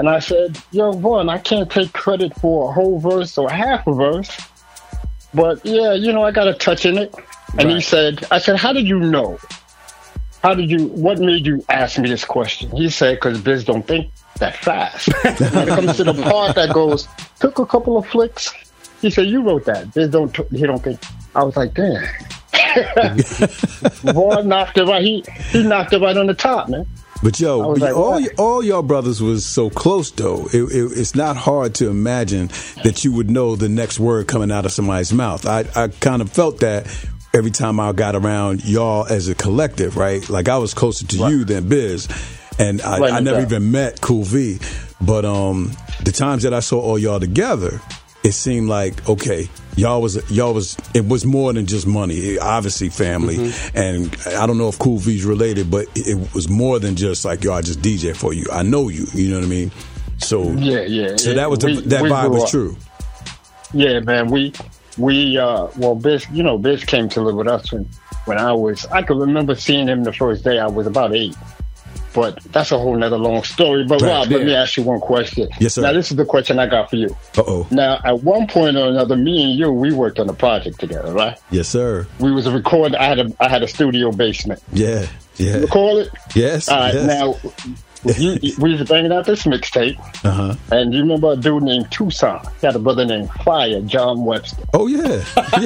And I said, yo, Vaughn, I can't take credit for a whole verse or half a verse. But yeah, I got a touch in it. And he said, I said, how did you know? What made you ask me this question? He said, because Biz don't think that fast. When it comes to the part that goes, took a couple of flicks, he said, you wrote that. Biz he don't think. I was like, damn. Vaughn knocked it right. He knocked it right on the top, man. But yo, like, all y'all brothers was so close though. It's not hard to imagine that you would know the next word coming out of somebody's mouth. I kind of felt that every time I got around y'all as a collective, right? Like I was closer to you than Biz, and I never even met Cool V. But the times that I saw all y'all together, it seemed like it was more than just money. Obviously family, and I don't know if Cool V's related, but it was more than just like, yo, I just DJ for you. I know you. You know what I mean? So yeah. So that was that vibe was true. Yeah, man. Biz, Biz came to live with us when I could remember seeing him the first day. I was about 8. But that's a whole nother long story. But Rob, let me ask you one question. Yes, sir. Now, this is the question I got for you. Uh-oh. Now, at one point or another, me and you, we worked on a project together, right? Yes, sir. We was recording. I had a studio basement. Yeah. Record it? Yes. All right. Yes. Now, we was banging out this mixtape. And you remember a dude named Tucson? He had a brother named Fire, John Webster. Oh, yeah.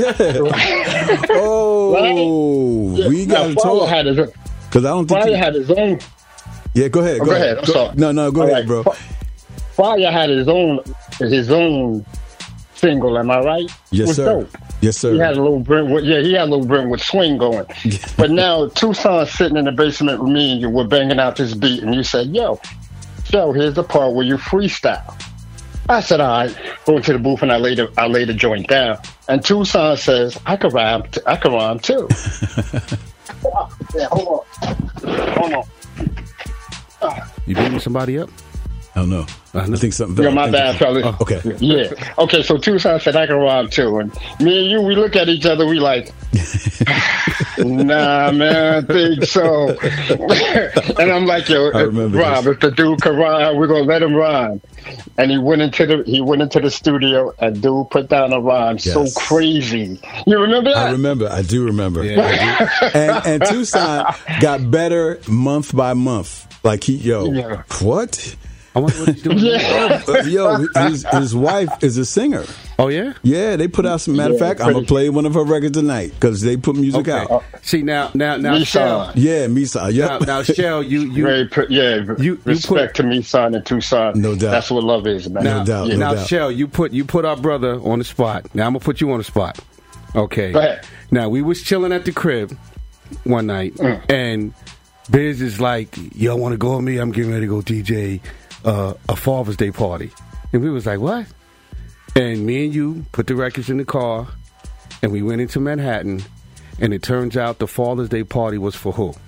Oh, right? We got to talk. Because I don't think Fire had his own. Yeah, go ahead. Go ahead. I'm sorry. No, go ahead, bro. Fire had his own single. Am I right? Yes, sir. Dope. Yes, sir. He had a little Brentwood swing going. But now Tucson's sitting in the basement with me, and you were banging out this beat, and you said, "Yo, here's the part where you freestyle." I said, "All right." Go into the booth, and I lay the joint down. And Tucson says, "I can rhyme too." Yeah, hold on. You beating somebody up? I don't know. I think something. Yeah, my bad, fellas. Oh, okay. Yeah. Okay, so Tucson said I can rhyme too. And me and you, we look at each other, we like, nah, man, I think so. And I'm like, yo, Rob, if the dude can rhyme, we're going to let him rhyme. And he went into the studio, and dude put down a rhyme so crazy. You remember that? I do remember. Yeah, I do. And Tucson got better month by month. Like what? I wonder what he's doing. His wife is a singer. Oh, yeah? Yeah, they put out some. Matter of fact, I'm going to play one of her records tonight because they put music out. See, now, Shell. Yeah, Misa. Yeah. Now, Shell, respect to Misa and Tucson. No doubt. That's what love is, man. No doubt. Now, Shell, you put our brother on the spot. Now, I'm going to put you on the spot. Okay. Go ahead. Now, we was chilling at the crib one night, and Biz is like, y'all want to go with me? I'm getting ready to go DJ a Father's Day party. And we was like, what? And me and you put the records in the car, and we went into Manhattan, and it turns out the Father's Day party was for who?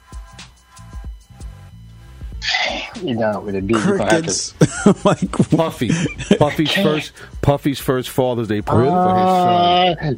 You know, with a beat Crickets. Like Puffy. Puffy's first Father's Day party for his son.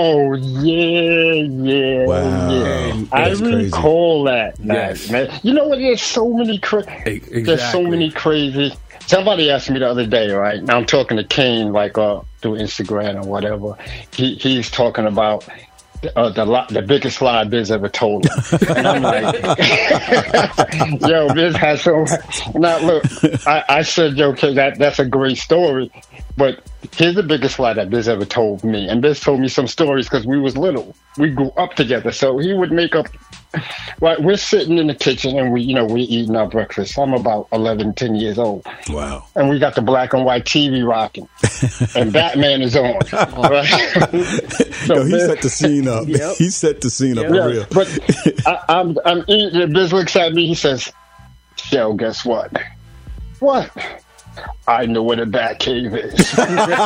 Yeah. Wow. Yeah. I recall that night, man. You know what? There's so many There's so many crazy. Somebody asked me the other day, right? Now I'm talking to Kane, like through Instagram or whatever. He's talking about the biggest lie Biz ever told him. And I'm like, yo, Biz has so much. Now, look, I said, yo, okay, that's a great story. But here's the biggest lie that Biz ever told me. And Biz told me some stories because we was little. We grew up together. So he would make up. Right, we're sitting in the kitchen and we're eating our breakfast. I'm about 11, 10 years old. Wow. And we got the black and white TV rocking. And Batman is on. Right? So he set the scene up. Yep. He set the scene up for real. But I'm eating, and Biz looks at me, he says, yo, guess what? What? I know what a bat cave is.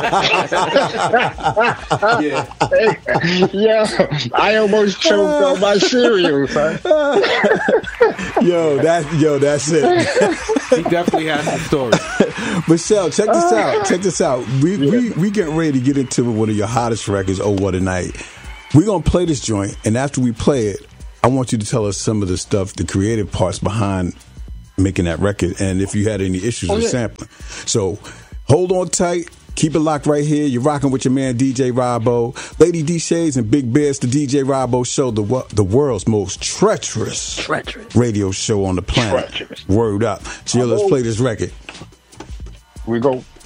I almost choked on my cereal, son. That's it. He definitely has some stories. Michelle, check this out. We getting ready to get into one of your hottest records, Oh What a Night. We're gonna play this joint, and after we play it, I want you to tell us some of the stuff, the creative parts behind making that record, and if you had any issues with sampling. So hold on tight. Keep it locked right here. You're rocking with your man, DJ Robbo. Lady D Shades and Big Bears, the DJ Robbo Show, the world's most treacherous radio show on the planet. Word up. So let's play this record. We go.